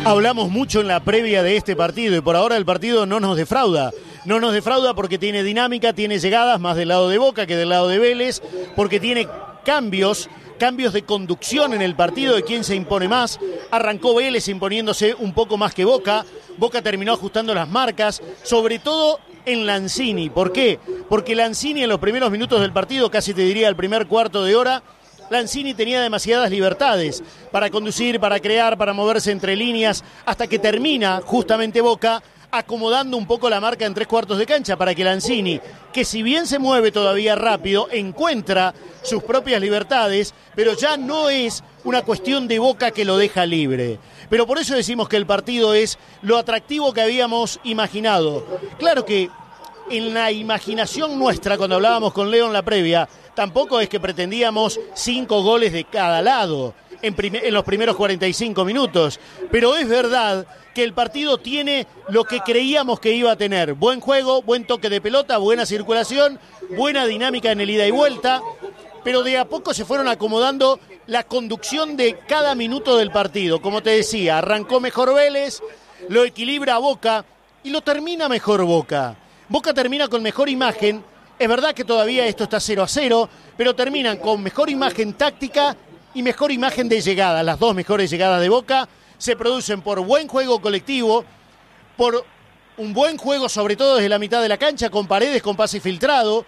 Hablamos mucho en la previa de este partido y por ahora el partido no nos defrauda. No nos defrauda porque tiene dinámica, tiene llegadas más del lado de Boca que del lado de Vélez, porque tiene cambios de conducción en el partido de quién se impone más. Arrancó Vélez imponiéndose un poco más que Boca. Boca terminó ajustando las marcas, sobre todo en Lanzini. ¿Por qué? Porque Lanzini en los primeros minutos del partido, casi te diría el primer cuarto de hora, Lanzini tenía demasiadas libertades para conducir, para crear, para moverse entre líneas, hasta que termina justamente Boca acomodando un poco la marca en 3/4 de cancha para que Lanzini, que si bien se mueve todavía rápido, encuentra sus propias libertades, pero ya no es una cuestión de Boca que lo deja libre. Pero por eso decimos que el partido es lo atractivo que habíamos imaginado. Claro que en la imaginación nuestra, cuando hablábamos con Leo en la previa, tampoco es que pretendíamos 5 goles de cada lado en los primeros 45 minutos. Pero es verdad que el partido tiene lo que creíamos que iba a tener. Buen juego, buen toque de pelota, buena circulación, buena dinámica en el ida y vuelta. Pero de a poco se fueron acomodando la conducción de cada minuto del partido. Como te decía, arrancó mejor Vélez, lo equilibra Boca y lo termina mejor Boca. Boca termina con mejor imagen. Es verdad que todavía esto está 0-0, pero terminan con mejor imagen táctica y mejor imagen de llegada. Las dos mejores llegadas de Boca se producen por buen juego colectivo, por un buen juego sobre todo desde la mitad de la cancha, con Paredes con pase filtrado,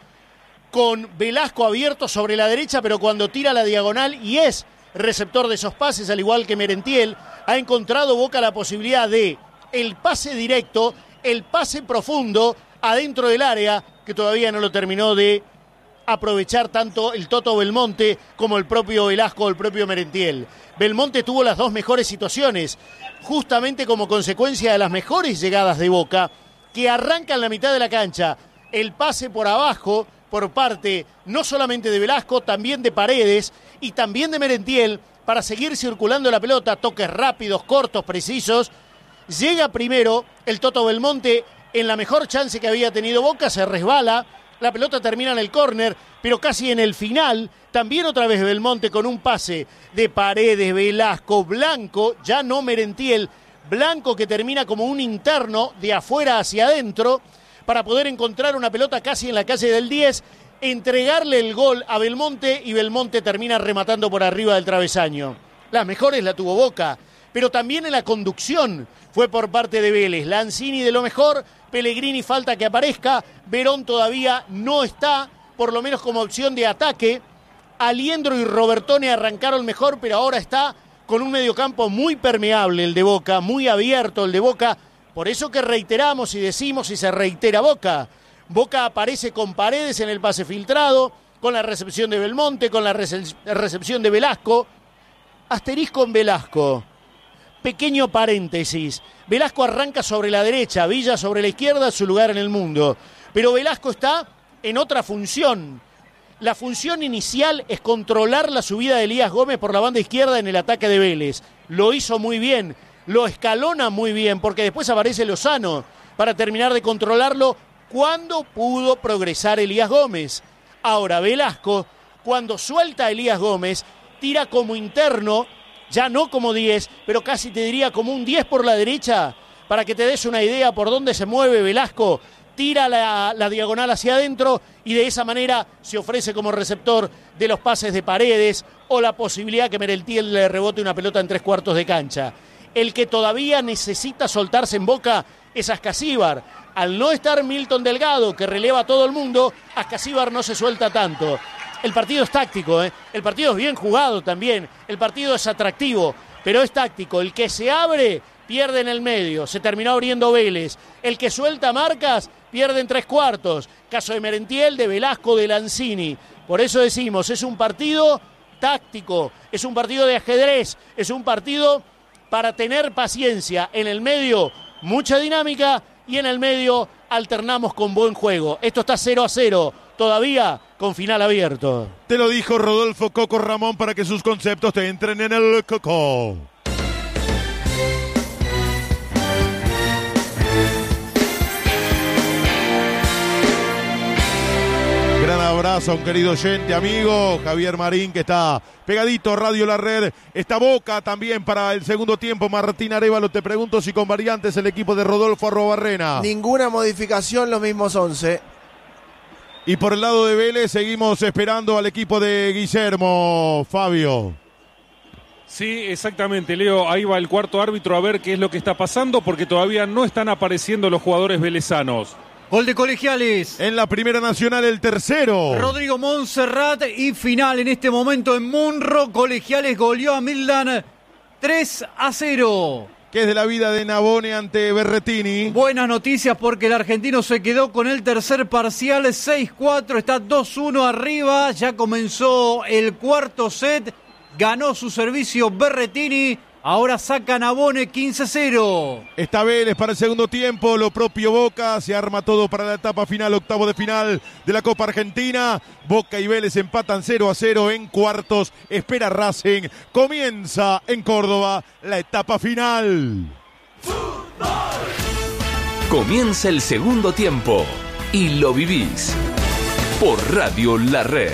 con Velasco abierto sobre la derecha, pero cuando tira la diagonal y es receptor de esos pases, al igual que Merentiel, ha encontrado Boca la posibilidad de el pase directo, el pase profundo adentro del área, que todavía no lo terminó de aprovechar tanto el Toto Belmonte como el propio Velasco o el propio Merentiel. Belmonte tuvo las dos mejores situaciones, justamente como consecuencia de las mejores llegadas de Boca, que arranca en la mitad de la cancha, el pase por abajo, por parte no solamente de Velasco, también de Paredes y también de Merentiel, para seguir circulando la pelota, toques rápidos, cortos, precisos. Llega primero el Toto Belmonte en la mejor chance que había tenido Boca, se resbala, la pelota termina en el córner, pero casi en el final, también otra vez Belmonte con un pase de Paredes, Velasco, Blanco, ya no Merentiel, Blanco que termina como un interno de afuera hacia adentro, para poder encontrar una pelota casi en la calle del 10, entregarle el gol a Belmonte y Belmonte termina rematando por arriba del travesaño. Las mejores la tuvo Boca, pero también en la conducción fue por parte de Vélez. Lanzini de lo mejor, Pellegrini falta que aparezca, Verón todavía no está, por lo menos como opción de ataque. Aliendro y Robertone arrancaron mejor, pero ahora está con un mediocampo muy permeable el de Boca, muy abierto el de Boca. Por eso que reiteramos y decimos y se reitera Boca. Boca aparece con Paredes en el pase filtrado, con la recepción de Belmonte, con la recepción de Velasco. Asterisco en Velasco. Pequeño paréntesis. Velasco arranca sobre la derecha, Villa sobre la izquierda, su lugar en el mundo. Pero Velasco está en otra función. La función inicial es controlar la subida de Elías Gómez por la banda izquierda en el ataque de Vélez. Lo hizo muy bien, lo escalona muy bien, porque después aparece Lozano para terminar de controlarlo cuando pudo progresar Elías Gómez. Ahora Velasco, cuando suelta a Elías Gómez, tira como interno, ya no como 10, pero casi te diría como un 10 por la derecha, para que te des una idea por dónde se mueve Velasco. Tira la diagonal hacia adentro y de esa manera se ofrece como receptor de los pases de Paredes o la posibilidad que Merentiel le rebote una pelota en 3/4 de cancha. El que todavía necesita soltarse en Boca es Ascasíbar. Al no estar Milton Delgado, que releva a todo el mundo, Ascasíbar no se suelta tanto. El partido es táctico, el partido es bien jugado también, el partido es atractivo, pero es táctico. El que se abre pierde en el medio, se terminó abriendo Vélez. El que suelta marcas pierde en 3/4. Caso de Merentiel, de Velasco, de Lanzini. Por eso decimos, es un partido táctico, es un partido de ajedrez, es un partido para tener paciencia. En el medio, mucha dinámica y en el medio alternamos con buen juego. Esto está 0-0, todavía con final abierto. Te lo dijo Rodolfo Coco Ramón para que sus conceptos te entren en el coco. Gran abrazo a un querido oyente, amigo, Javier Marín, que está pegadito, Radio La Red. Está Boca también para el segundo tiempo. Martín Arévalo, te pregunto si con variantes el equipo de Rodolfo Arrobarrena. Ninguna modificación, los mismos 11. Y por el lado de Vélez seguimos esperando al equipo de Guillermo, Fabio. Sí, exactamente, Leo. Ahí va el cuarto árbitro a ver qué es lo que está pasando, porque todavía no están apareciendo los jugadores velezanos. Gol de Colegiales. En la Primera Nacional, el tercero. Rodrigo Montserrat y final en este momento en Munro. Colegiales goleó a Midland 3-0. ¿Qué es de la vida de Navone ante Berretini? Buenas noticias porque el argentino se quedó con el tercer parcial 6-4. Está 2-1 arriba. Ya comenzó el cuarto set. Ganó su servicio Berretini. Ahora saca Navone 15-0. Está Vélez para el segundo tiempo, lo propio Boca, se arma todo para la etapa final, octavo de final de la Copa Argentina. Boca y Vélez empatan 0-0 en cuartos, espera Racing. Comienza en Córdoba la etapa final. Comienza el segundo tiempo y lo vivís por Radio La Red.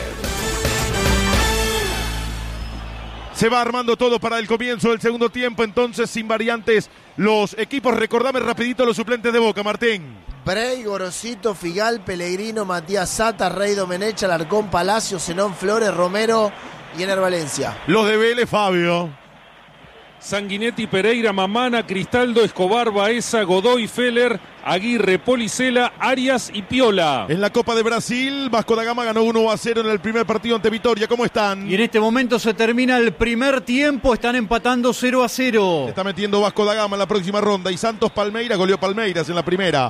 Se va armando todo para el comienzo del segundo tiempo, entonces sin variantes los equipos. Recordame rapidito los suplentes de Boca, Martín. Brey, Gorosito, Figal, Pellegrino, Matías Sata, Rey Domenech, Alarcón, Palacio, Zenón Flores, Romero y Ener Valencia. Los de Vélez, Fabio. Sanguinetti, Pereira, Mamana, Cristaldo, Escobar, Baeza, Godoy, Feller, Aguirre, Policela, Arias y Piola. En la Copa de Brasil, Vasco da Gama ganó 1-0 en el primer partido ante Vitória. ¿Cómo están? Y en este momento se termina el primer tiempo, están empatando 0-0. Está metiendo Vasco da Gama en la próxima ronda y Santos Palmeiras goleó Palmeiras en la primera.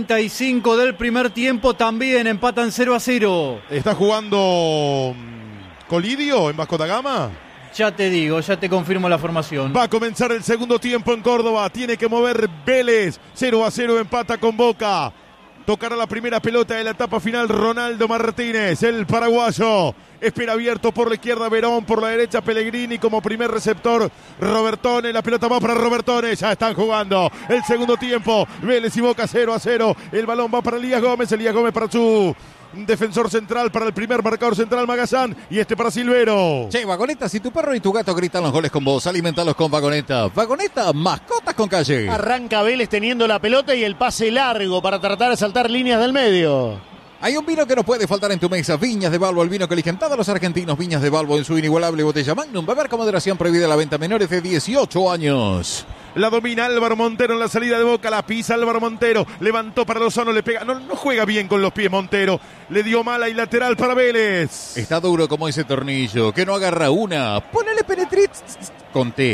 45 del primer tiempo también empatan 0-0. ¿Está jugando Colidio en Vasco da Gama? Ya te digo, ya te confirmo la formación. Va a comenzar el segundo tiempo en Córdoba. Tiene que mover Vélez. 0-0 empata con Boca. Tocará la primera pelota de la etapa final Ronaldo Martínez, el paraguayo. Espera abierto por la izquierda Verón, por la derecha Pellegrini como primer receptor. Robertone, la pelota va para Robertone. Ya están jugando el segundo tiempo. Vélez y Boca 0-0. El balón va para Elías Gómez para su defensor central, para el primer marcador central Magazán y este para Silvero. Che, Vagoneta, si tu perro y tu gato gritan los goles con vos, alimentalos con Vagoneta. Vagoneta, mascotas con calle. Arranca Vélez teniendo la pelota y el pase largo para tratar de saltar líneas del medio. Hay un vino que no puede faltar en tu mesa. Viñas de Balbo, el vino que eligen todos los argentinos. Viñas de Balbo en su inigualable botella Magnum. Beber con moderación, prohibida la venta a menores de 18 años. La domina Álvaro Montero en la salida de Boca, la pisa Álvaro Montero, levantó para Lozano, le pega, no juega bien con los pies Montero, le dio mala y lateral para Vélez. Está duro como ese tornillo, que no agarra una. Ponele penetrit con T.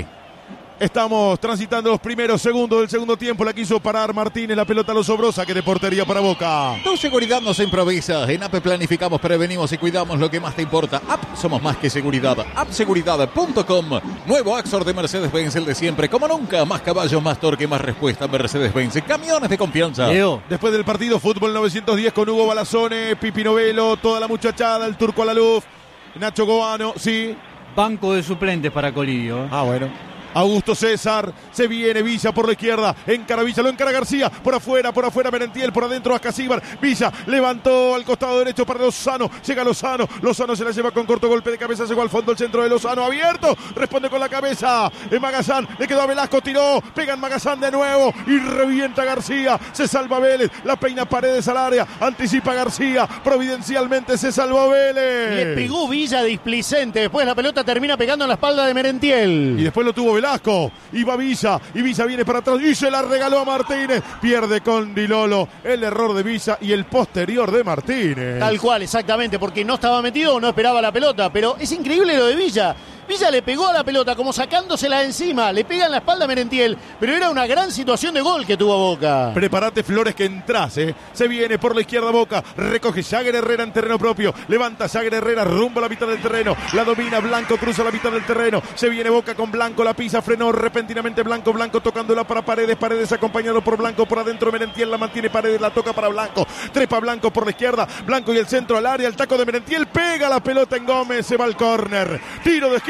Estamos transitando los primeros segundos del segundo tiempo. La quiso parar Martínez, la pelota lo sobró, saque de portería para Boca. Tu seguridad no se improvisa. En AP planificamos, prevenimos y cuidamos lo que más te importa. AP somos más que seguridad. Appseguridad.com. Nuevo Axor de Mercedes-Benz, el de siempre. Como nunca, más caballos, más torque, más respuesta. Mercedes-Benz, camiones de confianza. Leo. Después del partido, Fútbol 910 con Hugo Balazone, Pipi Novelo, toda la muchachada, el Turco Alaluf, Nacho Goano, sí. Banco de suplentes para Colidio. Bueno. Augusto César, se viene Villa por la izquierda, encara Villa, lo encara García, por afuera Merentiel, por adentro Ascasíbar, Villa levantó al costado derecho para Lozano, llega Lozano se la lleva con corto golpe de cabeza, llegó al fondo el centro de Lozano, abierto, responde con la cabeza, en Magazán, le quedó a Velasco, tiró, pega en Magazán de nuevo y revienta García, se salva Vélez, la peina Paredes al área, anticipa García, providencialmente se salvó Vélez. Le pegó Villa displicente, después la pelota termina pegando en la espalda de Merentiel. Y después lo tuvo Velasco, y va Villa, y Villa viene para atrás y se la regaló a Martínez, pierde con Dilolo, el error de Villa y el posterior de Martínez. Tal cual, exactamente, porque no estaba metido o no esperaba la pelota, pero es increíble lo de Villa. Villa le pegó a la pelota como sacándosela encima, le pega en la espalda a Merentiel, pero era una gran situación de gol que tuvo Boca. Prepárate Flores que entras, se viene por la izquierda Boca, recoge Jagger Herrera en terreno propio, levanta Jagger Herrera rumbo a la mitad del terreno, la domina Blanco, cruza la mitad del terreno, se viene Boca con Blanco, la pisa, frenó repentinamente Blanco tocándola para Paredes acompañado por Blanco, por adentro Merentiel la mantiene Paredes, la toca para Blanco, trepa Blanco por la izquierda, Blanco y el centro al área, el taco de Merentiel, pega la pelota en Gómez, se va al córner, tiro de esquina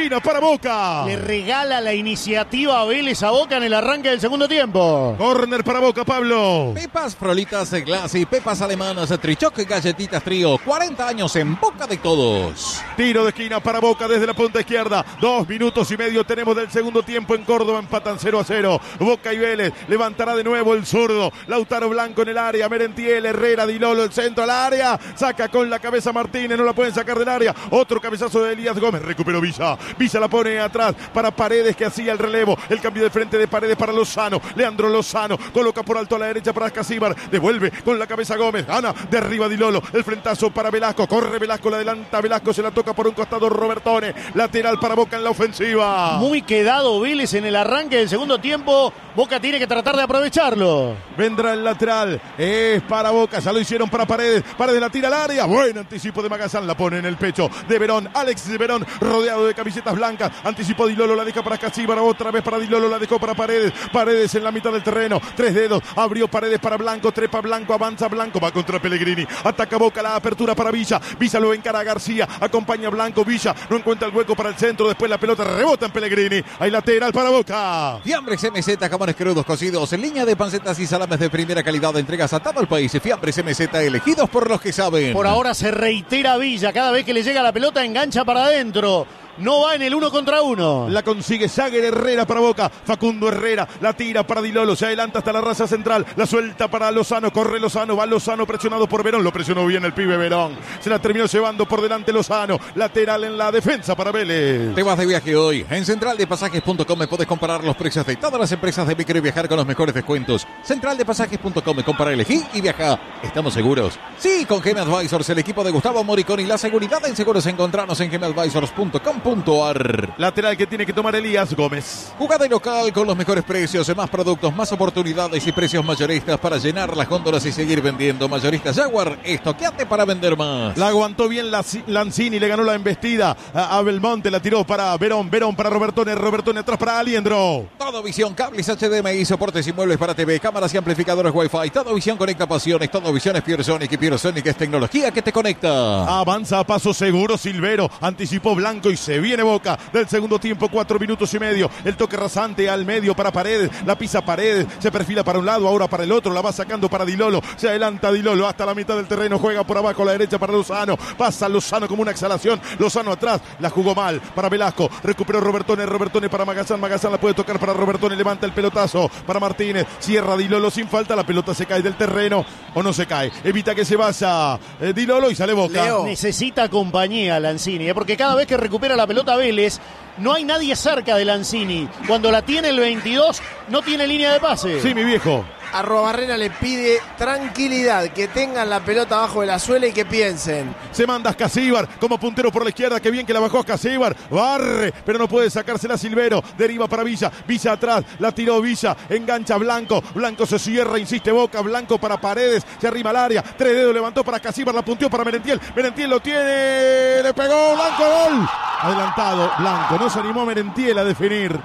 esquina para Boca. Le regala la iniciativa a Vélez a Boca en el arranque del segundo tiempo. Córner para Boca, Pablo. Pepas, frolitas, glassy, pepas alemanas, trichoc, galletitas trío. 40 años en boca de todos. Tiro de esquina para Boca desde la punta izquierda. 2 minutos y medio tenemos del segundo tiempo en Córdoba. Empatan 0-0. Boca y Vélez. Levantará de nuevo el zurdo. Lautaro Blanco en el área. Merentiel, Herrera, Di Lolo, el centro al área. Saca con la cabeza Martínez. No la pueden sacar del área. Otro cabezazo de Elías Gómez. Recuperó Villa. Villa la pone atrás para Paredes, que hacía el relevo. El cambio de frente de Paredes para Lozano. Leandro Lozano coloca por alto a la derecha para Casíbar. Devuelve con la cabeza Gómez. Gana de arriba Di Lolo. El frentazo para Velasco. Corre Velasco, la adelanta Velasco. Se la toca por un costado Robertone. Lateral para Boca en la ofensiva. Muy quedado Vélez en el arranque del segundo tiempo. Boca tiene que tratar de aprovecharlo. Vendrá el lateral. Es para Boca. Ya lo hicieron para Paredes. Paredes la tira al área. Buen anticipo de Magazán. La pone en el pecho de Verón. Alex de Verón, rodeado de camisetas blancas. Anticipó Di Lolo. La deja para Casíbar. Otra vez para Di Lolo. La dejó para Paredes. Paredes en la mitad del terreno. 3 dedos. Abrió Paredes para Blanco. Trepa Blanco. Avanza Blanco. Va contra Pellegrini. Ataca Boca. La apertura para Villa. Villa lo encara a García. Acompaña a Blanco. Villa no encuentra el hueco para el centro. Después la pelota rebota en Pellegrini. Hay lateral para Boca. Fiambres MZ, jamones crudos cocidos en línea de pancetas y salames de primera calidad. Entregas a todo el país. Fiambres MZ, elegidos por los que saben. Por ahora se reitera Villa. Cada vez que le llega la pelota engancha para adentro. No va en el 1 contra 1. La consigue Sager Herrera para Boca. Facundo Herrera la tira para Di Lolo. Se adelanta hasta la raza central. La suelta para Lozano. Corre Lozano. Va Lozano presionado por Verón. Lo presionó bien el pibe Verón. Se la terminó llevando por delante Lozano. Lateral en la defensa para Vélez. Te vas de viaje hoy. En centraldepasajes.com me puedes comparar los precios de todas las empresas de micro y viajar con los mejores descuentos. Centraldepasajes.com. Compara, elegí y viaja. ¿Estamos seguros? Sí, con GM Advisors, el equipo de Gustavo Moricón y la seguridad en seguros. Encontrarnos en gmadvisors.com. Lateral que tiene que tomar Elías Gómez. Jugada y local con los mejores precios, más productos, más oportunidades y precios mayoristas para llenar las góndolas y seguir vendiendo. Mayoristas Jaguar, estoqueate para vender más. La aguantó bien Lanzini, le ganó la embestida a Belmonte, la tiró para Verón, Verón para Robertone, Robertone atrás para Aliendro. Todo Visión, cables HDMI, soportes y muebles para TV, cámaras y amplificadores Wi-Fi. Todo Visión conecta pasiones, Todo Visión es Piersonic y Piersonic es tecnología que te conecta. Avanza a paso seguro Silvero, anticipó Blanco y se viene Boca del segundo tiempo, 4 minutos y medio. El toque rasante al medio para Paredes, la pisa Paredes, se perfila para un lado, ahora para el otro, la va sacando para Di Lolo, se adelanta Di Lolo hasta la mitad del terreno, juega por abajo a la derecha para Lozano, pasa Lozano como una exhalación, Lozano atrás, la jugó mal para Velasco, recuperó Robertone, Robertone para Magazán, Magazán la puede tocar para Robertone, levanta el pelotazo para Martínez, cierra Di Lolo sin falta, la pelota se cae del terreno o no se cae, evita que se vaya Di Lolo y sale Boca. Leo. Necesita compañía Lanzini, porque cada vez que recupera la pelota Vélez, no hay nadie cerca de Lanzini. Cuando la tiene el 22, no tiene línea de pase. Sí, mi viejo. Arrobarrena le pide tranquilidad, que tengan la pelota abajo de la suela y que piensen. Se manda a Casíbar como puntero por la izquierda, que bien que la bajó a Casíbar, barre, pero no puede sacársela Silvero, deriva para Villa, Villa atrás, la tiró Villa, engancha Blanco, Blanco se cierra, insiste Boca, Blanco para Paredes, se arrima al área, 3 dedos levantó para Casíbar, la punteó para Merentiel, Merentiel lo tiene, le pegó, Blanco, gol, adelantado Blanco, no se animó Merentiel a definir,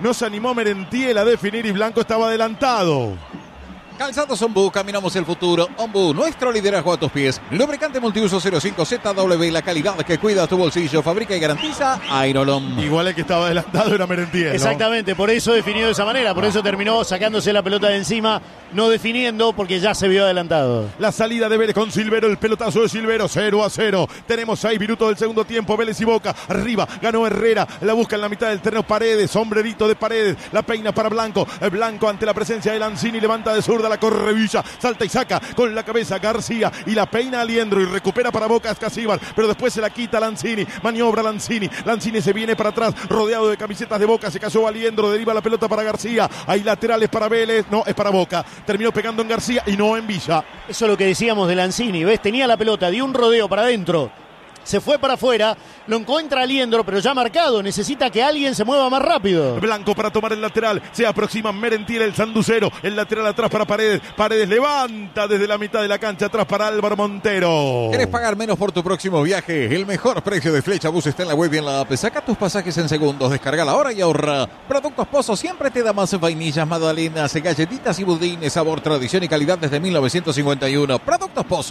y Blanco estaba adelantado. Calzados Ombu, caminamos el futuro. Ombu, nuestro liderazgo a tus pies. Lubricante multiuso 05 ZW, la calidad que cuida tu bolsillo, fabrica y garantiza Airolom. Igual el que estaba adelantado era Merentiel, ¿no? Exactamente, por eso definió de esa manera, por eso terminó sacándose la pelota de encima, no definiendo porque ya se vio adelantado. La salida de Vélez con Silvero, el pelotazo de Silvero, 0-0. Tenemos 6 minutos del segundo tiempo, Vélez y Boca. Arriba, ganó Herrera, la busca en la mitad del terreno Paredes, sombrerito de Paredes, la peina para Blanco. Blanco ante la presencia de Lanzini, levanta de zurda, la corre Villa, salta y saca con la cabeza García y la peina Aliendro y recupera para Boca Casíbar, pero después se la quita Lanzini, maniobra Lanzini se viene para atrás, rodeado de camisetas de Boca, se cayó Aliendro, deriva la pelota para García, hay laterales para Vélez, no, es para Boca, terminó pegando en García y no en Villa. Eso es lo que decíamos de Lanzini, ¿ves? Tenía la pelota, dio un rodeo para adentro, se fue para afuera, lo encuentra Aliendro, pero ya marcado, necesita que alguien se mueva más rápido. Blanco para tomar el lateral, se aproxima Merentiel, el sanducero, el lateral atrás para Paredes, Paredes levanta desde la mitad de la cancha atrás para Álvaro Montero. ¿Quieres pagar menos por tu próximo viaje? El mejor precio de Flecha Bus está en la web y en la app. Saca tus pasajes en segundos, descarga ahora y ahorra. Productos Pozo siempre te da más vainillas, magdalenas, galletitas y budines, sabor, tradición y calidad desde 1951. Productos Pozo.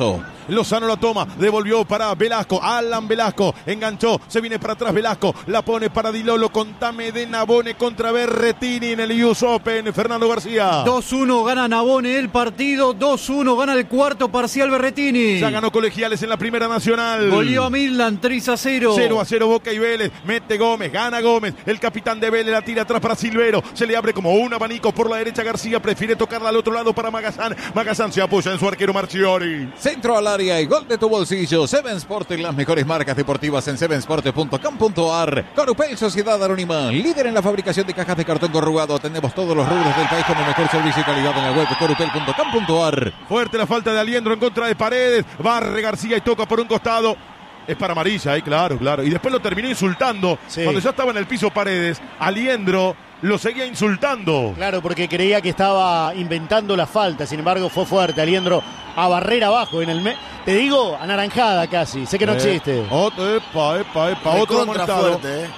Lozano la toma, devolvió para Velasco, Alan Velasco, enganchó, se viene para atrás Velasco, la pone para Di Lolo, contame de Nabone contra Berretini en el US Open, Fernando García. 2-1 gana Nabone el partido, 2-1 gana el cuarto parcial Berretini. Ya ganó Colegiales en la Primera Nacional. Goleó a Midland 3-0. 0-0 Boca y Vélez, mete Gómez, gana Gómez, el capitán de Vélez la tira atrás para Silvero, se le abre como un abanico por la derecha García, prefiere tocarla al otro lado para Magazán, Magazán se apoya en su arquero Marchiori. Centro al área y gol de tu bolsillo. Seven Sport, las mejores marcas deportivas en sevensport.com.ar. Corupel, Sociedad Anónima, líder en la fabricación de cajas de cartón corrugado. Atendemos todos los rubros del país con el mejor servicio y calidad en la web corupel.com.ar. Fuerte la falta de Aliendro en contra de Paredes, barre García y toca por un costado. Es para amarilla, claro. Y después lo terminó insultando. Sí. Cuando ya estaba en el piso Paredes, Aliendro lo seguía insultando. Claro, porque creía que estaba inventando la falta. Sin embargo, fue fuerte. Aliendro a barrer abajo en el... Te digo, anaranjada casi. Sé que no existe. Otro amonestado. Fuerte,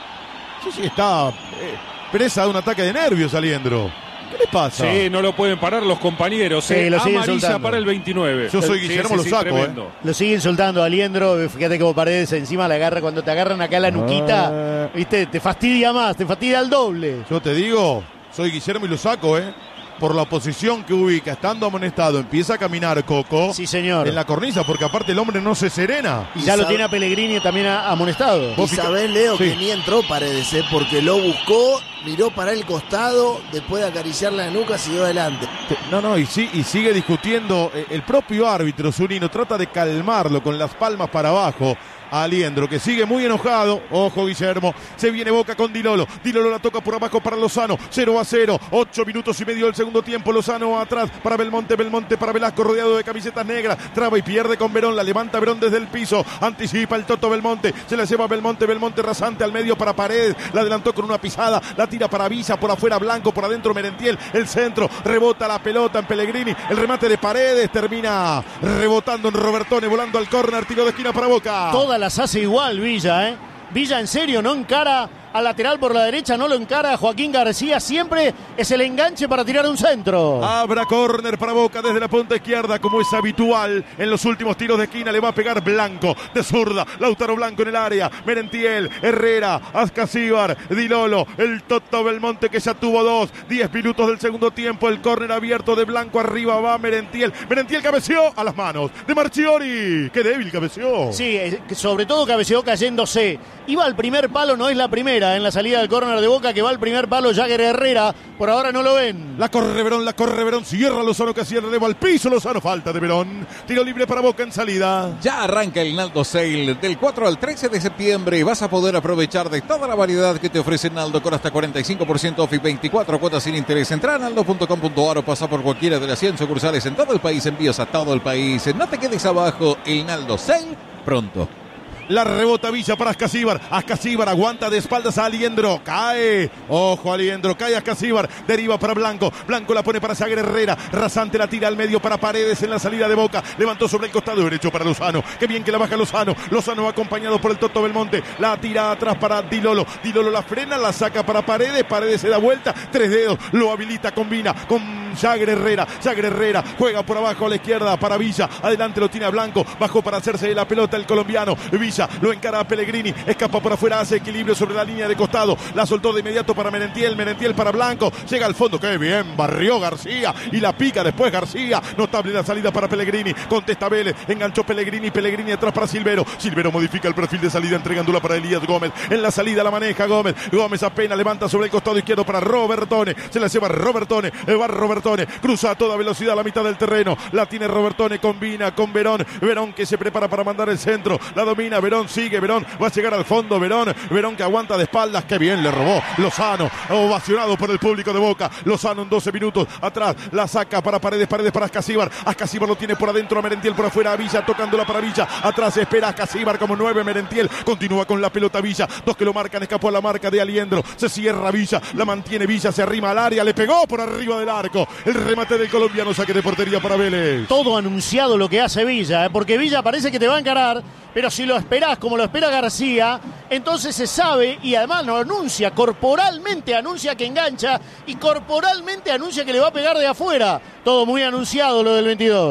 Sí, está presa de un ataque de nervios, Aliendro. ¿Qué le pasa? Sí, no lo pueden parar los compañeros. Sí, lo siguen amarilla insultando. Para el 29. Yo soy Guillermo, lo saco. Lo sigue insultando a Aliendro. Fíjate como Paredes encima la agarra. Cuando te agarran acá la nuquita, ¿viste? Te fastidia más, te fastidia al doble. Yo te digo, soy Guillermo y lo saco, por la posición que ubica, estando amonestado, empieza a caminar Coco. Sí, señor. En la cornisa, porque aparte el hombre no se serena. Y ya lo tiene a Pellegrini también amonestado. Y sabés, Leo, que ni entró Paredes, porque lo buscó, miró para el costado, después de acariciar la nuca, siguió adelante. No, y sigue discutiendo. El propio árbitro, Zunino, trata de calmarlo con las palmas para abajo. Aliendro, que sigue muy enojado. Ojo, Guillermo. Se viene Boca con Di Lolo. Di Lolo la toca por abajo para Lozano. 0-0. 8 minutos y medio del segundo tiempo. Lozano atrás para Belmonte. Belmonte para Velasco, rodeado de camisetas negras. Traba y pierde con Verón. La levanta Verón desde el piso. Anticipa el Toto Belmonte. Se la lleva Belmonte. Belmonte rasante al medio para Paredes. La adelantó con una pisada. La tira para Villa. Por afuera Blanco. Por adentro Merentiel. El centro. Rebota la pelota en Pellegrini. El remate de Paredes. Termina rebotando en Robertone. Volando al córner. Tiro de esquina para Boca. Todas las hace igual Villa, Villa en serio no encara al lateral por la derecha, no lo encara a Joaquín García, siempre es el enganche para tirar un centro. Habrá córner para Boca desde la punta izquierda, como es habitual en los últimos tiros de esquina. Le va a pegar Blanco de zurda, Lautaro Blanco en el área, Merentiel, Herrera, Ascasíbar, Di Lolo, el Toto Belmonte que ya tuvo 10 minutos del segundo tiempo. El córner abierto de Blanco, arriba va Merentiel. Merentiel cabeceó a las manos de Marchiori. Qué débil cabeceó. Sí, sobre todo cabeceó cayéndose. Iba al primer palo, no es la primera en la salida del córner de Boca, que va al primer palo Jagger Herrera. Por ahora no lo ven. La corre Verón, cierra Lozano, que cierra, eleva al piso Lozano, falta de Verón. Tiro libre para Boca en salida. Ya arranca el Naldo Sale. Del 4 al 13 de septiembre vas a poder aprovechar de toda la variedad que te ofrece Naldo con hasta 45% off y 24 cuotas sin interés. Entra a naldo.com.ar o pasa por cualquiera de las 100 sucursales en todo el país. Envíos a todo el país. No te quedes abajo. El Naldo Sale pronto. La rebota Villa para Ascasíbar. Ascasíbar aguanta de espaldas a Aliendro. Cae. Ojo, Aliendro. Cae Ascasíbar. Deriva para Blanco. Blanco la pone para Jagger Herrera. Rasante la tira al medio para Paredes en la salida de Boca. Levantó sobre el costado derecho para Lozano. Qué bien que la baja Lozano. Lozano acompañado por el Toto Belmonte. La tira atrás para Di Lolo. Di Lolo la frena, la saca para Paredes. Paredes se da vuelta. 3 dedos. Lo habilita, combina con Jagger Herrera. Jagger Herrera juega por abajo a la izquierda para Villa. Adelante lo tiene a Blanco. Bajó para hacerse de la pelota el colombiano. Villa lo encara a Pellegrini, escapa por afuera, hace equilibrio sobre la línea de costado, la soltó de inmediato para Merentiel para Blanco, llega al fondo, qué bien, barrió García y la pica después García, notable la salida para Pellegrini, contesta Vélez, enganchó Pellegrini atrás para Silvero modifica el perfil de salida entregándola para Elías Gómez, en la salida la maneja Gómez apenas levanta sobre el costado izquierdo para Robertone, se la lleva Robertone, va Robertone, cruza a toda velocidad a la mitad del terreno, la tiene Robertone, combina con Verón que se prepara para mandar el centro, la domina Verón, sigue Verón, va a llegar al fondo Verón que aguanta de espaldas, qué bien le robó Lozano, ovacionado por el público de Boca, Lozano en 12 minutos, atrás la saca para Paredes para Ascasíbar lo tiene por adentro a Merentiel, por afuera a Villa, tocándola para Villa, atrás espera Ascasíbar como 9, Merentiel, continúa con la pelota Villa, 2 que lo marcan, escapó a la marca de Aliendro, se cierra Villa, la mantiene Villa, se arrima al área, le pegó por arriba del arco, el remate del colombiano, saque de portería para Vélez. Todo anunciado lo que hace Villa, porque Villa parece que te va a encarar, pero si lo esperás como lo espera García, entonces se sabe y además lo anuncia, corporalmente anuncia que engancha y corporalmente anuncia que le va a pegar de afuera. Todo muy anunciado lo del 22.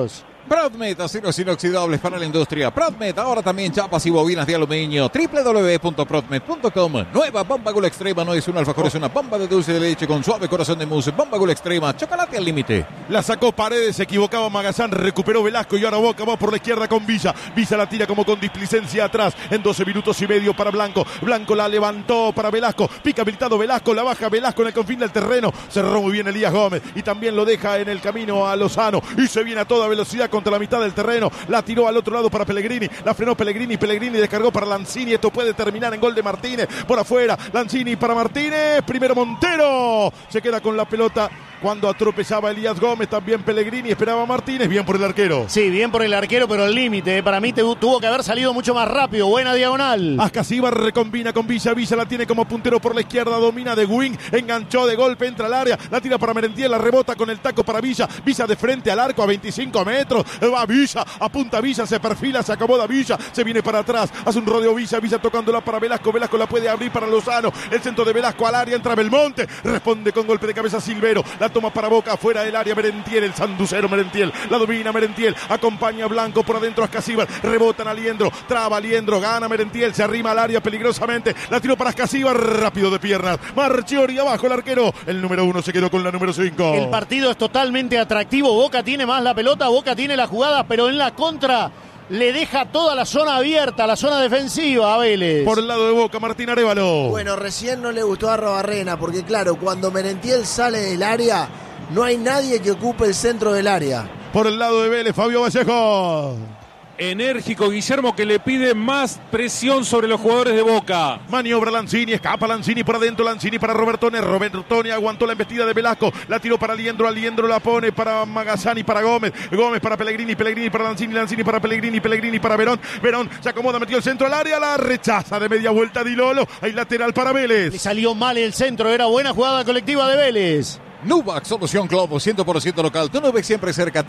Prodmed, aceros inoxidables para la industria. Prodmed, ahora también chapas y bobinas de aluminio. www.prodmed.com. Nueva Bomba Gula Extrema, no es un alfajor, es una bomba de dulce de leche con suave corazón de mousse. Bomba Gula Extrema, chocolate al límite. La sacó Paredes, se equivocaba Magazán, recuperó Velasco y ahora Boca va por la izquierda con Villa. Villa la tira como con displicencia atrás en 12 minutos y medio para Blanco. Blanco la levantó para Velasco, pica habilitado Velasco, la baja Velasco en el confín del terreno. Cerró muy bien Elías Gómez y también lo deja en el camino a Lozano y se viene a toda velocidad contra la mitad del terreno. La tiró al otro lado para Pellegrini, la frenó Pellegrini descargó para Lanzini. Esto puede terminar en gol de Martínez por afuera. Lanzini para Martínez, primero Montero, se queda con la pelota cuando atropellaba Elías Gómez, también Pellegrini, esperaba Martínez, bien por el arquero. Sí, bien por el arquero, pero al límite. Para mí tuvo que haber salido mucho más rápido. Buena diagonal. Ascasíbar recombina con Villa. Villa la tiene como puntero por la izquierda, domina de wing, enganchó de golpe, entra al área, la tira para Merentiel, la rebota con el taco para Villa. Villa de frente al arco a 25 metros. Va Villa, apunta Villa, se perfila, se acomoda Villa, se viene para atrás, hace un rodeo Villa tocándola para Velasco. Velasco la puede abrir para Lozano. El centro de Velasco al área, entra Belmonte, responde con golpe de cabeza Silvero. La toma para Boca, fuera del área Merentiel, el sanducero Merentiel, la domina Merentiel, acompaña a Blanco por adentro Ascasíbar, rebotan a Aliendro, traba Aliendro, gana Merentiel, se arrima al área peligrosamente, la tiró para Ascasíbar, rápido de piernas, Marchiori abajo el arquero, el número 1 se quedó con la número 5. El partido es totalmente atractivo, Boca tiene más la pelota, Boca tiene la jugada, pero en la contra le deja toda la zona abierta, la zona defensiva a Vélez. Por el lado de Boca, Martín Arévalo. Bueno, recién no le gustó a Arrobarrena, porque claro, cuando Merentiel sale del área, no hay nadie que ocupe el centro del área. Por el lado de Vélez, Fabio Vallejo. Enérgico Guillermo, que le pide más presión sobre los jugadores de Boca. Maniobra Lanzini, escapa Lanzini por adentro, Lanzini para Robertone. Robertone aguantó la embestida de Velasco, la tiró para Aliendro, Aliendro la pone para Magazzani, para Gómez, Gómez para Pellegrini, Pellegrini para Lanzini, Lanzini para Pellegrini, Pellegrini para Verón, Verón se acomoda, metió el centro al área, la rechaza de media vuelta Di Lolo, hay lateral para Vélez. Le salió mal el centro, era buena jugada colectiva de Vélez. Nuvax, solución Globo, 100% local. Tu Nubex siempre cerca.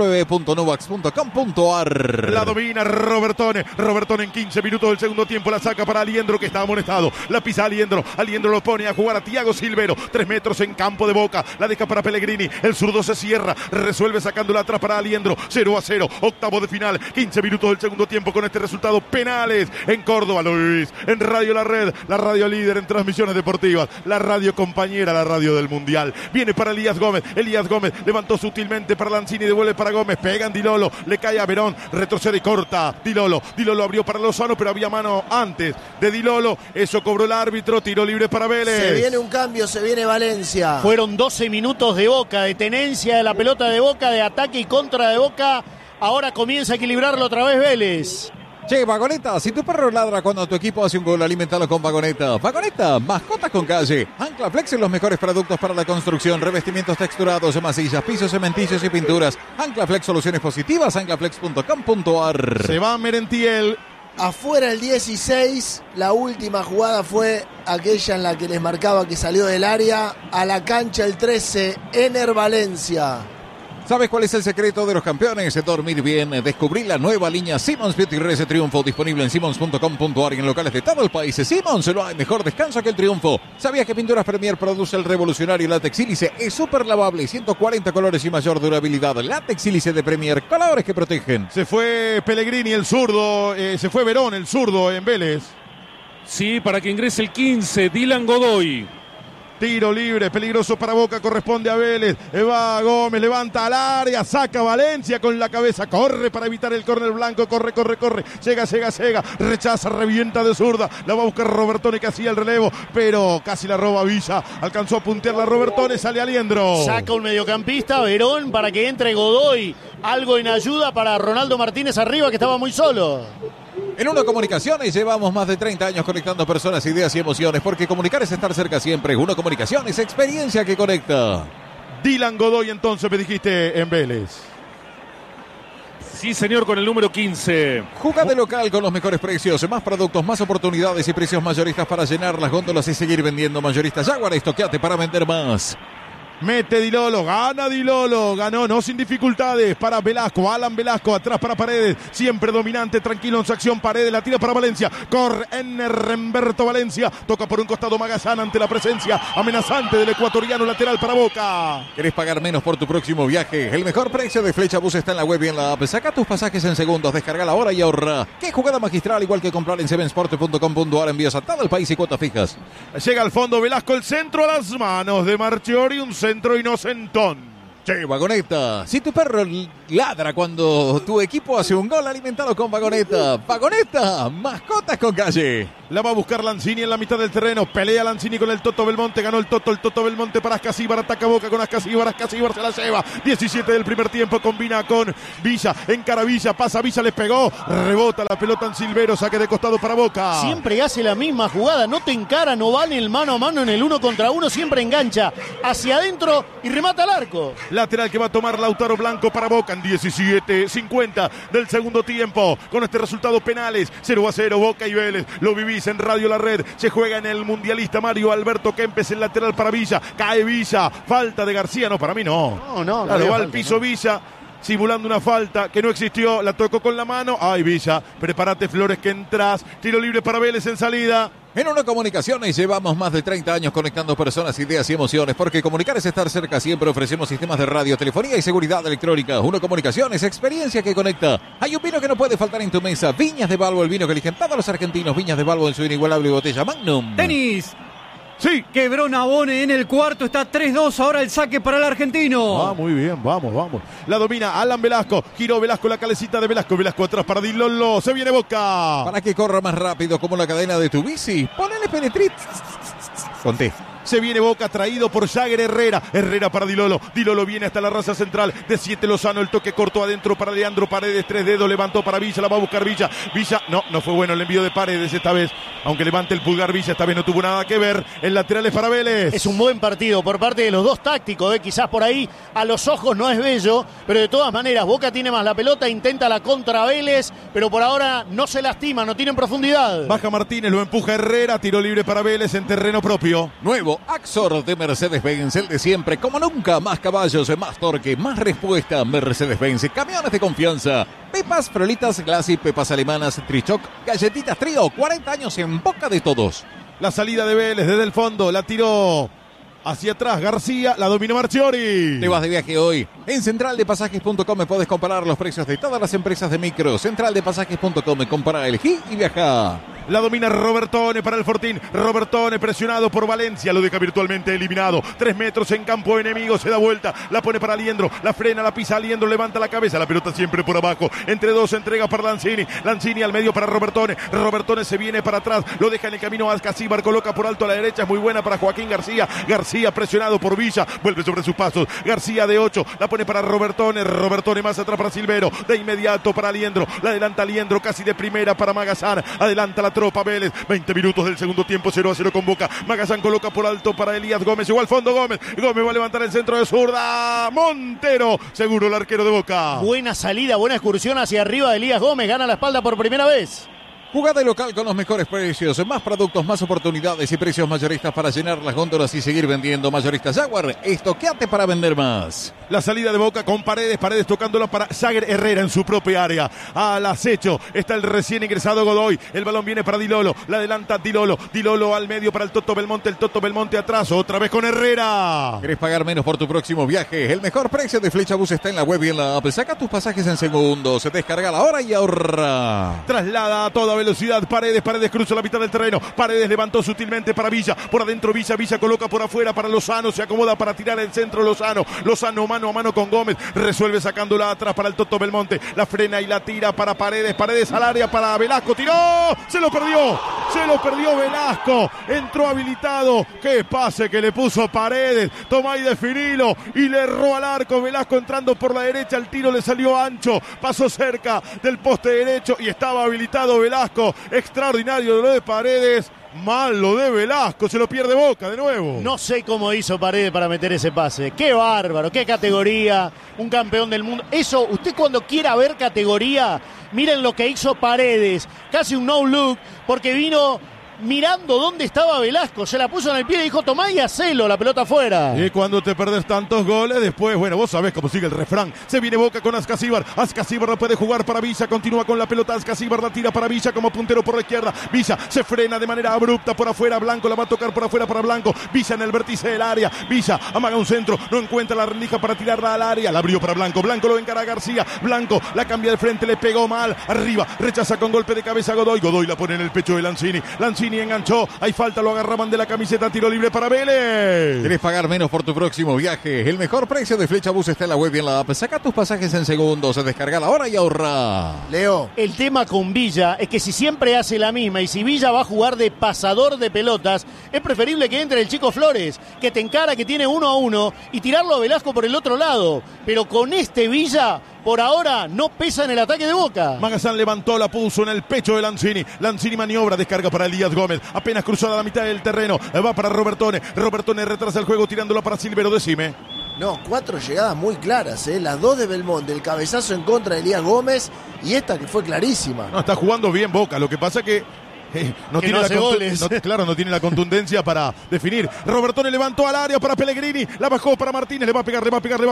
www.nuvax.com.ar. La domina Robertone. Robertone en 15 minutos del segundo tiempo. La saca para Aliendro, que está amonestado. La pisa Aliendro. Aliendro lo pone a jugar a Thiago Silvero. 3 metros en campo de Boca. La deja para Pellegrini. El zurdo se cierra. Resuelve sacándola atrás para Aliendro. 0-0. Octavo de final. 15 minutos del segundo tiempo con este resultado. Penales en Córdoba, Luis. En Radio La Red. La radio líder en transmisiones deportivas. La radio compañera, la radio del Mundial. Viene para Elías Gómez levantó sutilmente para Lanzini, devuelve para Gómez, pegan Di Lolo, le cae a Verón, retrocede y corta Di Lolo abrió para Lozano, pero había mano antes de Di Lolo, eso cobró el árbitro, tiro libre para Vélez. Se viene un cambio, se viene Valencia. Fueron 12 minutos de Boca, de tenencia de la pelota de Boca, de ataque y contra de Boca, ahora comienza a equilibrarlo otra vez Vélez. Che, Vagoneta, si tu perro ladra cuando tu equipo hace un gol, alimentalo con Vagoneta. Vagoneta, mascotas con calle. Anclaflex, los mejores productos para la construcción, revestimientos texturados, masillas, pisos, cementicios y pinturas. Anclaflex, soluciones positivas, anclaflex.com.ar. Se va Merentiel. Afuera el 16, la última jugada fue aquella en la que les marcaba que salió del área. A la cancha el 13, Ener Valencia. ¿Sabes cuál es el secreto de los campeones? Dormir bien. Descubrí la nueva línea Simmons Beauty Rest Triunfo, disponible en simmons.com.ar y en locales de todo el país. Simmons, no hay mejor descanso que el triunfo. ¿Sabías que Pinturas Premier produce el revolucionario látex sílice? Es súper lavable, 140 colores y mayor durabilidad. Látex sílice de Premier, colores que protegen. Se fue Pellegrini, el zurdo. Se fue Verón, el zurdo en Vélez. Sí, para que ingrese el 15, Dylan Godoy. Tiro libre, peligroso para Boca, corresponde a Vélez. Va Gómez, levanta al área, saca Valencia con la cabeza, corre para evitar el córner blanco, corre. Llega, rechaza, revienta de zurda. La va a buscar Robertone, que hacía el relevo, pero casi la roba Villa. Alcanzó a puntearla Robertone, sale Aliendro. Saca un mediocampista, Verón, para que entre Godoy. Algo en ayuda para Ronaldo Martínez arriba, que estaba muy solo. En Uno Comunicaciones llevamos más de 30 años conectando personas, ideas y emociones, porque comunicar es estar cerca siempre. Uno Comunicaciones, experiencia que conecta. Dylan Godoy, entonces me dijiste en Vélez. Sí, señor, con el número 15. Juga de local con los mejores precios, más productos, más oportunidades y precios mayoristas para llenar las góndolas y seguir vendiendo. Mayoristas Jaguar, estoqueate para vender más. Mete Di Lolo, gana Di Lolo, ganó no sin dificultades para Velasco, Alan Velasco, atrás para Paredes, siempre dominante, tranquilo en su acción, Paredes la tira para Valencia, corre Humberto Valencia, toca por un costado Magallán ante la presencia amenazante del ecuatoriano lateral para Boca. ¿Querés pagar menos por tu próximo viaje? El mejor precio de Flechabus está en la web y en la app. Saca tus pasajes en segundos, descarga la hora y ahorra. ¿Qué jugada magistral? Igual que comprar en sevensport.com.ar, envíos a todo el país y cuotas fijas. Llega al fondo Velasco, el centro a las manos de Marchiori, un centro inocentón. Che, Vagoneta, si tu perro ladra cuando tu equipo hace un gol, alimentado con Vagoneta. Vagoneta, mascotas con calle. La va a buscar Lanzini en la mitad del terreno. Pelea Lanzini con el Toto Belmonte. Ganó el Toto Belmonte para Ascasíbar. Ataca Boca con Ascasíbar. Ascasíbar se la lleva. 17 del primer tiempo. Combina con Villa. Encara Villa. Pasa Villa. Le pegó. Rebota la pelota en Silvero. Saque de costado para Boca. Siempre hace la misma jugada. No te encara. No va en el mano a mano en el 1 contra 1. Siempre engancha hacia adentro y remata al arco. Lateral que va a tomar Lautaro Blanco para Boca en 17:50 del segundo tiempo. Con este resultado penales. 0-0 Boca y Vélez. Lo vivís en Radio La Red. Se juega en el mundialista Mario Alberto Kempes, el lateral para Villa. Cae Villa. Falta de García. No, para mí no. No. Claro, va al piso Villa. Simulando una falta que no existió. La tocó con la mano. Ay, Villa. Prepárate, Flores, que entras. Tiro libre para Vélez en salida. En Uno Comunicaciones llevamos más de 30 años conectando personas, ideas y emociones, porque comunicar es estar cerca. Siempre ofrecemos sistemas de radio, telefonía y seguridad electrónica. Uno Comunicaciones, experiencia que conecta. Hay un vino que no puede faltar en tu mesa. Viñas de Balbo, el vino que eligen todos los argentinos. Viñas de Balbo en su inigualable botella Magnum. Tenis. Sí. Quebró Nabone en el cuarto, está 3-2, ahora el saque para el argentino. Ah, muy bien, vamos. La domina Alan Velasco, giró Velasco, la calecita de Velasco, Velasco atrás para Di Lolo, se viene Boca. Para que corra más rápido como la cadena de tu bici, ponele penetrit. Conté. Se viene Boca, traído por Jagger Herrera. Herrera para Di Lolo. Di Lolo viene hasta la raza central. De 7 Lozano, el toque corto adentro para Leandro Paredes. 3 dedos, levantó para Villa, la va a buscar Villa. Villa, no fue bueno el envío de Paredes esta vez. Aunque levante el pulgar Villa, esta vez no tuvo nada que ver. El lateral es para Vélez. Es un buen partido por parte de los dos tácticos. Quizás por ahí a los ojos no es bello, pero de todas maneras Boca tiene más la pelota, intenta la contra Vélez, pero por ahora no se lastima, no tienen profundidad. Baja Martínez, lo empuja Herrera. Tiro libre para Vélez en terreno propio. Nuevo Axor de Mercedes-Benz, el de siempre, como nunca, más caballos, más torque, más respuesta. Mercedes-Benz, camiones de confianza. Pepas, frolitas, glassy, pepas alemanas, Trichoc, galletitas Trío, 40 años en boca de todos. La salida de Vélez desde el fondo, la tiró hacia atrás García, la dominó Marchiori. Te vas de viaje hoy. En centraldepasajes.com me podés comparar los precios de todas las empresas de micro. Centraldepasajes.com, compara, elegí y viaja. La domina Robertone para el Fortín. Robertone presionado por Valencia. Lo deja virtualmente eliminado. 3 metros en campo enemigo. Se da vuelta. La pone para Liendro. La frena, la pisa Liendro. Levanta la cabeza. La pelota siempre por abajo. Entre dos entrega para Lanzini. Lanzini al medio para Robertone. Robertone se viene para atrás. Lo deja en el camino a Ascasíbar. Coloca por alto a la derecha. Es muy buena para Joaquín García. García presionado por Villa. Vuelve sobre sus pasos. García de 8. La pone para Robertone. Robertone más atrás para Silvero. De inmediato para Liendro. La adelanta Liendro casi de primera para Magallán. Adelanta la tropa Vélez. 20 minutos del segundo tiempo, 0-0 con Boca. Magallán coloca por alto para Elías Gómez. Llegó al fondo Gómez. Gómez va a levantar el centro de zurda. Montero, seguro el arquero de Boca. Buena salida, buena excursión hacia arriba de Elías Gómez. Gana la espalda por primera vez. Jugada de local con los mejores precios, más productos, más oportunidades y precios mayoristas para llenar las góndolas y seguir vendiendo. Mayoristas Jaguar, estoqueate para vender más. La salida de Boca con Paredes tocándola para Jagger Herrera en su propia área. Al acecho está el recién ingresado Godoy. El balón viene para Di Lolo, la adelanta Di Lolo. Di Lolo al medio para el Toto Belmonte atrás, otra vez con Herrera. ¿Querés pagar menos por tu próximo viaje? El mejor precio de Flechabus está en la web y en la app. Saca tus pasajes en segundos, se descarga la hora y ahorra. Traslada a toda velocidad Paredes cruza la mitad del terreno. Paredes levantó sutilmente para Villa. Por adentro Villa coloca por afuera para Lozano. Se acomoda para tirar el centro Lozano mano a mano con Gómez. Resuelve sacándola atrás para el Toto Belmonte. La frena y la tira para Paredes al área para Velasco. Tiró. Se lo perdió Velasco. Entró habilitado. Qué pase que le puso Paredes. Toma y definilo. Y le erró al arco. Velasco entrando por la derecha. El tiro le salió ancho. Pasó cerca del poste derecho y estaba habilitado Velasco. Extraordinario lo de Paredes. Mal lo de Velasco, se lo pierde Boca de nuevo. No sé cómo hizo Paredes para meter ese pase. Qué bárbaro, qué categoría. Un campeón del mundo. Eso, usted cuando quiera ver categoría, miren lo que hizo Paredes. Casi un no look, porque vino mirando dónde estaba Velasco. Se la puso en el pie y dijo, tomá y hacelo, la pelota afuera. Y cuando te perdés tantos goles, después, bueno, vos sabés cómo sigue el refrán. Se viene Boca con Ascasíbar. Ascasíbar no puede jugar para Villa. Continúa con la pelota. Ascasíbar la tira para Villa como puntero por la izquierda. Villa se frena de manera abrupta por afuera. Blanco la va a tocar por afuera para Blanco. Villa en el vértice del área. Villa amaga un centro. No encuentra la rendija para tirarla al área. La abrió para Blanco. Blanco lo encara a García. Blanco la cambia de frente. Le pegó mal. Arriba. Rechaza con golpe de cabeza a Godoy. Godoy la pone en el pecho de Lanzini. Lanzini enganchó. Hay falta. Lo agarraban de la camiseta. Tiro libre para Vélez. ¿Querés pagar menos por tu próximo viaje? El mejor precio de Flechabús está en la web y en la app. Saca tus pasajes en segundos. Descarga ahora y ahorra. Leo. El tema con Villa es que si siempre hace la misma y si Villa va a jugar de pasador de pelotas, es preferible que entre el Chico Flores, que te encara, que tiene 1-1 y tirarlo a Velasco por el otro lado. Pero con este Villa, por ahora, no pesa en el ataque de Boca. Magazán levantó, la puso en el pecho de Lanzini. Lanzini maniobra, descarga para Elías Gómez. Apenas cruzó a la mitad del terreno. Va para Robertone. Robertone retrasa el juego tirándola para Silvero. Decime. No, 4 llegadas muy claras, las 2 de Belmonte, el cabezazo en contra de Elías Gómez y esta que fue clarísima. No, está jugando bien Boca. Lo que pasa es que no tiene hace goles. No tiene la contundencia para definir. Robertone levantó al área para Pellegrini, la bajó para Martínez, le va a pegar, le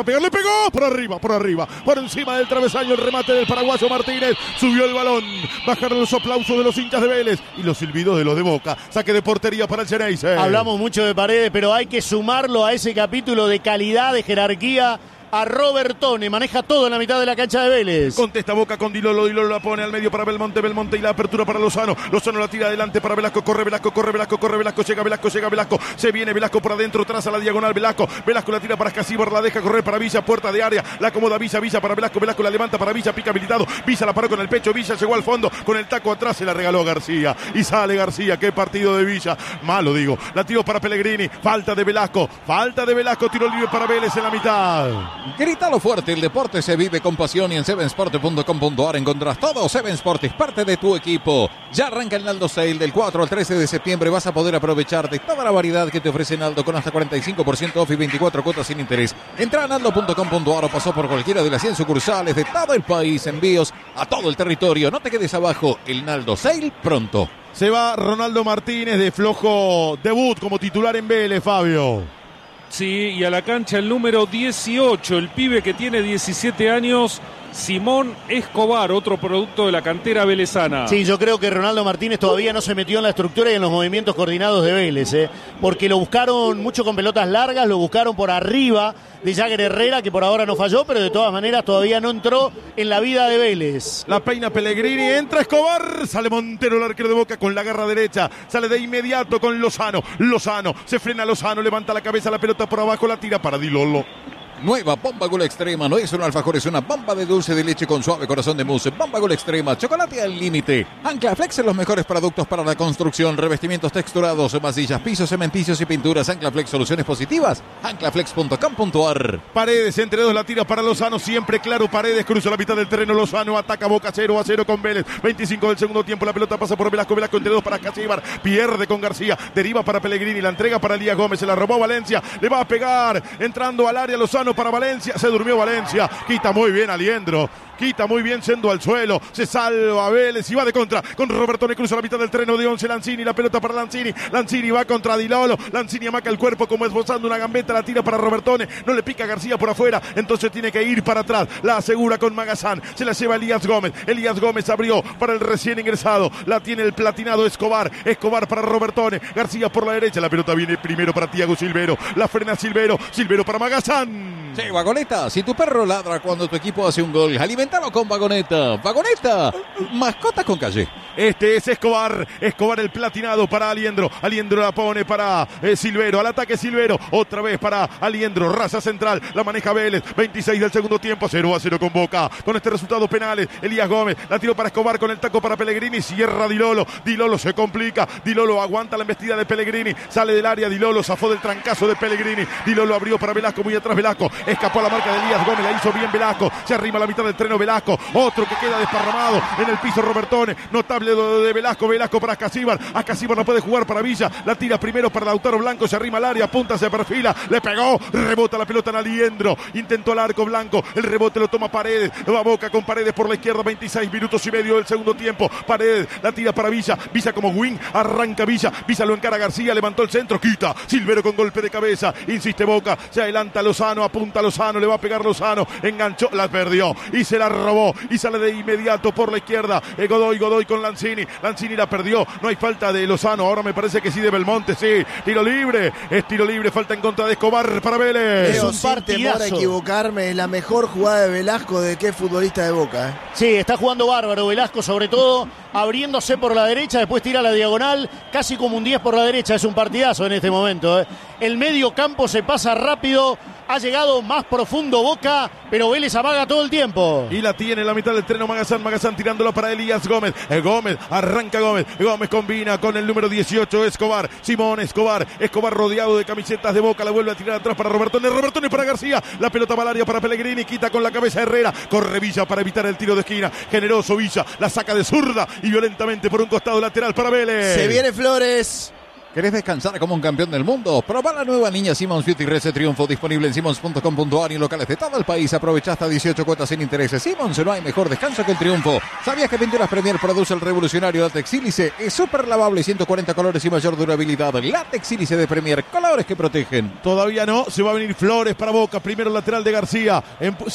pegó por arriba, por encima del travesaño, el remate del paraguayo Martínez, subió el balón, bajaron los aplausos de los hinchas de Vélez y los silbidos de los de Boca. Saque de portería para el Xeneize. Hablamos mucho de Paredes, pero hay que sumarlo a ese capítulo de calidad, de jerarquía. A Robertone, maneja todo en la mitad de la cancha de Vélez. Contesta Boca con Dilolo, Dilolo la pone al medio para Belmonte y la apertura para Lozano. Lozano la tira adelante para Velasco, corre Velasco, llega Velasco, se viene Velasco por adentro, traza la diagonal Velasco la tira para Ascasíbar, la deja correr para Villa, puerta de área, la acomoda Villa para Velasco la levanta para Villa, pica habilitado, Villa la paró con el pecho, Villa llegó al fondo, con el taco atrás se la regaló García, y sale García, qué partido de Villa, malo digo, la tiró para Pellegrini, falta de Velasco, tiro libre para Vélez en la mitad. Grítalo fuerte, el deporte se vive con pasión y en sevensport.com.ar encontrás todo. Seven Sport es parte de tu equipo. Ya arranca el Naldo Sale del 4 al 13 de septiembre. Vas a poder aprovechar de toda la variedad que te ofrece Naldo con hasta 45% off y 24 cuotas sin interés. Entra a naldo.com.ar o pasó por cualquiera de las 100 sucursales de todo el país. Envíos a todo el territorio. No te quedes abajo. El Naldo Sale pronto. Se va Ronaldo Martínez de flojo debut como titular en Vélez, Fabio. Sí, y a la cancha el número 18, el pibe que tiene 17 años, Simón Escobar, otro producto de la cantera velezana. Sí, yo creo que Ronaldo Martínez todavía no se metió en la estructura y en los movimientos coordinados de Vélez, porque lo buscaron mucho con pelotas largas, lo buscaron por arriba de Jagger Herrera, que por ahora no falló, pero de todas maneras todavía no entró en la vida de Vélez. La peina Pellegrini, entra Escobar, sale Montero, el arquero de Boca con la garra derecha, sale de inmediato con Lozano, se frena Lozano, levanta la cabeza, la pelota por abajo, la tira para Dilolo. Nueva Bomba Gol Extrema, no es un alfajor, es una bomba de dulce de leche con suave corazón de mousse. Bomba Gol Extrema, chocolate al límite. Anclaflex en los mejores productos para la construcción, revestimientos texturados, masillas, pisos, cementicios y pinturas. Anclaflex, soluciones positivas. Anclaflex.com.ar. Paredes entre dos, la tira para Lozano, siempre claro. Paredes cruza la mitad del terreno. Lozano ataca Boca 0-0 con Vélez. 25 del segundo tiempo, la pelota pasa por Velasco entre dos para Ascasíbar. Pierde con García, deriva para Pellegrini, la entrega para Elías Gómez, se la robó Valencia, le va a pegar entrando al área Lozano para Valencia, se durmió Valencia, quita muy bien Aliendro, quita muy bien yendo al suelo, se salva Vélez y va de contra con Robertone, cruza la mitad del terreno de 11 Lanzini, la pelota para Lanzini va contra Dilolo, Lanzini amaca el cuerpo como esbozando una gambeta, la tira para Robertone, no le pica García por afuera, entonces tiene que ir para atrás, la asegura con Magazán, se la lleva Elías Gómez abrió para el recién ingresado, la tiene el platinado Escobar para Robertone, García por la derecha, la pelota viene primero para Thiago Silvero, la frena Silvero para Magazán. Sí, Vagoneta, si tu perro ladra cuando tu equipo hace un gol, alimentalo con Vagoneta. Vagoneta, mascotas con calle. Este es Escobar el platinado para Aliendro la pone para Silvero, al ataque Silvero, otra vez para Aliendro, raza central, la maneja Vélez, 26 del segundo tiempo, 0-0 con Boca, con este resultado penales, Elías Gómez, la tiró para Escobar con el taco para Pellegrini, cierra Dilolo se complica, Dilolo aguanta la embestida de Pellegrini, sale del área, Dilolo zafó del trancazo de Pellegrini, Dilolo abrió para Velasco, muy atrás Velasco. Escapó a la marca de Elías Gómez, la hizo bien Velasco. Se arrima a la mitad del terreno Velasco. Otro que queda desparramado en el piso Robertone. Notable de Velasco. Velasco para Ascasíbar. Ascasíbar no puede jugar para Villa. La tira primero para Lautaro Blanco. Se arrima al área. Punta, se perfila. Le pegó. Rebota la pelota en Aliendro. Intentó el arco Blanco. El rebote lo toma Paredes. Va Boca con Paredes por la izquierda. 26 minutos y medio del segundo tiempo. Paredes la tira para Villa. Villa como wing. Arranca Villa. Villa lo encara García. Levantó el centro. Quita. Silvero con golpe de cabeza. Insiste Boca. Se adelanta Lozano. Apunta Lozano. Le va a pegar Lozano. Enganchó. La perdió. Y se la robó. Y sale de inmediato por la izquierda. Godoy con Lanzini. Lanzini la perdió. No hay falta de Lozano. Ahora me parece que sí de Belmonte. Sí. Tiro libre. Es tiro libre. Falta en contra de Escobar para Vélez. Es un partidazo. Sin equivocarme, es la mejor jugada de Velasco de que futbolista de Boca. Sí, está jugando bárbaro Velasco, sobre todo abriéndose por la derecha, después tira la diagonal, casi como un 10 por la derecha. Es un partidazo en este momento. El medio campo se pasa rápido, ha llegado más profundo Boca, pero Vélez amaga todo el tiempo. Y la tiene en la mitad del terreno Magazán tirándolo para Elías Gómez. Gómez, arranca Gómez. Gómez combina con el número 18, Escobar. Simón Escobar rodeado de camisetas de Boca, la vuelve a tirar atrás para Robertone para García. La pelota va al área para Pellegrini, quita con la cabeza Herrera. Corre Villa para evitar el tiro de esquina. Generoso Villa, la saca de zurda y violentamente por un costado lateral para Vélez. Se viene Flores. ¿Querés descansar como un campeón del mundo? Proba la nueva Niña Simons Beauty Rece Triunfo, disponible en simons.com.ar y en locales de todo el país. Aprovecha hasta 18 cuotas sin intereses. Simons, no hay mejor descanso que el triunfo. ¿Sabías que Pinturas Premier produce el revolucionario látex sílice? Es súper lavable, 140 colores y mayor durabilidad. Látex sílice de Premier, colores que protegen. Todavía no, se va a venir Flores para Boca. Primero lateral de García.